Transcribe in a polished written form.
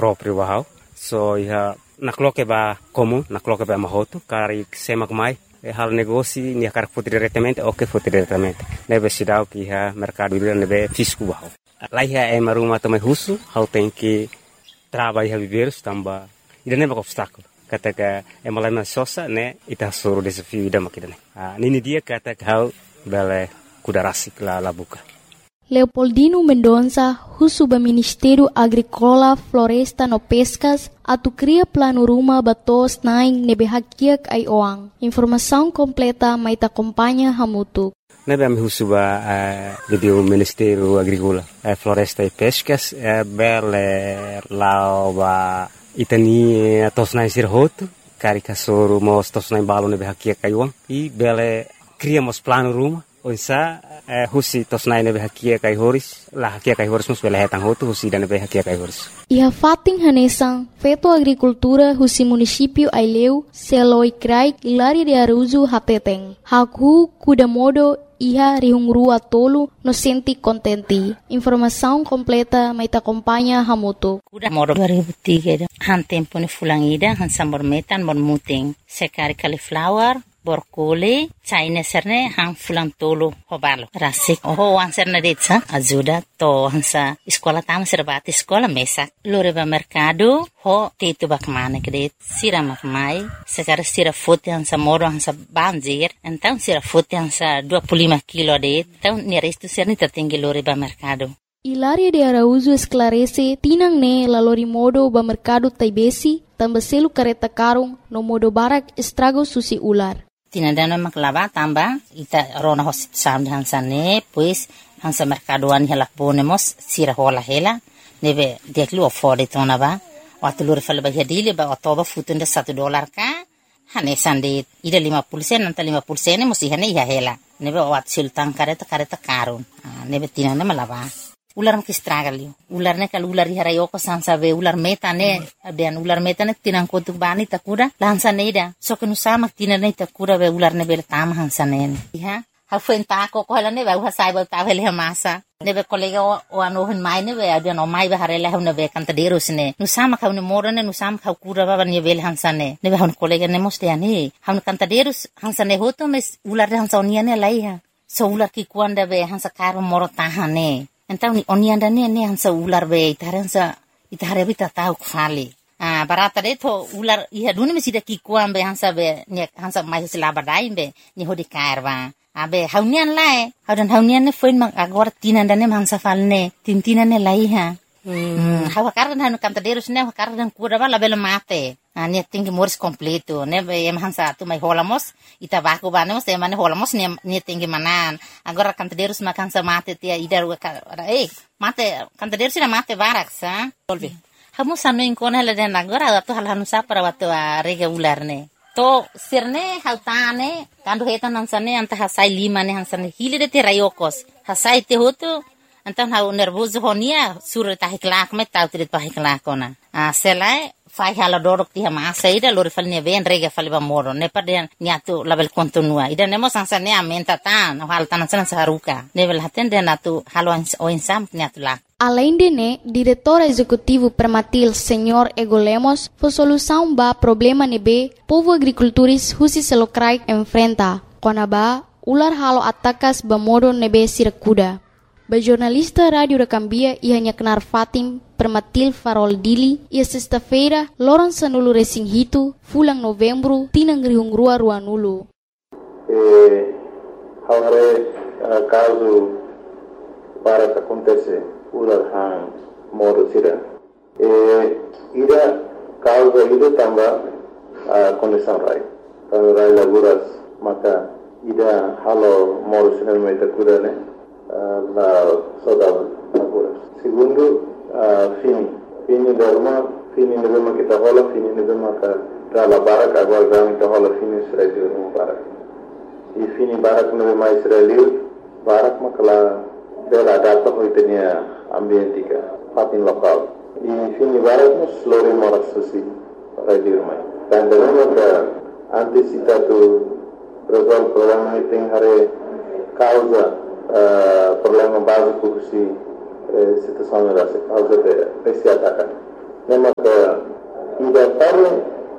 próprio bahau. So ia nakloke ba comum, nakloke ba mahoto, kari semak mai. Hal negócio nia kar foto diretamente ou que foto diretamente. Nebe sidau que ia mercado dia nebe fisco bahau. Lá ia maruma também russo, hal tem que trabalhar viveiros tamba. Ida nebe obstáculo. Kata ka malai sosa ne ita suruh desafio ida makidane. Nini dia kata hal bele kudarasik la buka. Leopoldino Mendonça, husuba Ministério Agrícola, Floresta no Pescas, atu cria plano rumah batos naing nebe hakiak ai oang. Informação completa mai ta acompanha hamutu. Nebe ami husuba video Ministério Agrícola, Floresta e Pescas, bele lauba itani tos naing sirhotu, kari kasoro mos tos naing balo nebe hakiak ai oang. I bele cria mos plano rumah. Onsa husi tos nai nebe hakia kai horis la hakia kai horis mus bela hetang hotu husi dan nebe hakia kai horis. Iha fating hanesang feto agricultura husi município Aileu seloi krai Hilaria de Araújo hateteng. Haku kuda modo iha rihungrua tolu no senti contenti. Informação completa mai ta acompanha hamutu. Kuda modo 2003 han tempo ni fulangida han sambor metan bon muting sekari cauliflower borkole China serne hang fulang tolo hobalo rasik ho anserne detsa ajuda to hansa sekolah tam serbati sekolah mesak loreba mercado ho tetu bakmane kede sira makmai sekarang sira foto hansa moro hansa banjir então sira foto hansa 25 kilo de então ni resto serni tertinggi loreba mercado. Hilaria de Araújo esclarece tinang ne lalori modo ba mercado taibesi tambaselu kareta karung no modo barak estrago susi ular. Tinadana maklaba tamba ita rona hosit sam hansa ne pues hansa mercadoan hela ponemos sira hola hela nebe deklu afford tona ba watulur fal ba hadile ba otoba futunda $1 ka hane sande ida 50 sen nanta 50 sen musi hane ya hela nebe wat sultan kareta karun nebe tinana malaba ular makistragali ular ne kal ular harayoko sansa be ular metane abian ular metane tinang kotuk bani takura lansa neida so kenu sama tinane takura be ular ne bel tam hansa ne ha ha fuenta ko hala ne ba sai ba ta vele masa ne be kolega o ano hen mai ne be abian o mai ba harela ne be kanta deros ne nu sama ka ne morane nu sama ka kura ba ne bel hansa ne be hon kolega ne moste ani han kanta deros hansa ne hoto mes ular hansa oniane laiha so ular ki kuanda be hansa karo moro tahane. Então oni anda ne hansa ular be itaransa itare bita tau kfali barata de to ular iha duni mesida ki kuambe hansa be ne hansa mai selaba daimbe ni hodi karwa abe haunian lae haunian ne foin mang agora tinanda ne hansa falne tintina ne laiha hawa kardan hanu kantaderos ne kardan kuda bala bela mate ne tingi mors completo ne be hansa tu mai holamos ita baku banemos e mane holamos ne tingi manan agora kantaderos makansa mate tia idar mate kantaderos ina mate baraksa volve hamu sanu inkona la den agora tu hal hanu sapara watu rega ularne to sirne hautane kandu hetan hansane anta hasai lima ne hansane hilide te rayokos hasai te hotu antan hau nervoso honia sur ta hiklak met tau trit pa hiklakona selai fai hala dorok ti hama saida lor falne ven rega falba moro ne paden niatu label kontinua ida nemo sansane amenta tan hal tan san saruka level haten den atu halo oinsam niatu la. Além de ne, diretor executivo Permatil Senhor Ego Lemos, foi solução ba problema nebe povo agricultores husi selokrai enfrenta. Konaba ular halo atakas ba modo nebe sirakuda. Ba jornalista Rádio da Cambia ia nyaknar Fatim Permatil Farol Dili ia sexta-feira loron sanulu resing hitu fulang novembro tinang rihungrua ruanulu. Haware caso para que acontece ular hang modo sira ida causa ida tamba condição rai kalau rai laguras maka ida halo modo sira mai takuda ne la soda laguras segundo fini dorma fini nebema kita hola fini nebema ka dala barak agora gami ta hola fini sira no barak e fini barak nebema Israel barak makala dela data hoitenia ambientika fatin lokal di sini barat slore moras susi radio mai dan dengan ka antisipatu resolve problema iting hare causa problema básico si situação era se causa de esse ataque Nemaka ida tarde